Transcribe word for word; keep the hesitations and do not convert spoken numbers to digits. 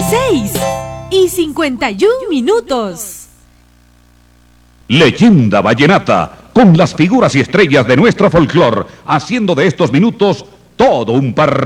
seis y cincuenta y un minutos. Leyenda Vallenata, con las figuras y estrellas de nuestro folclor, haciendo de estos minutos todo un par.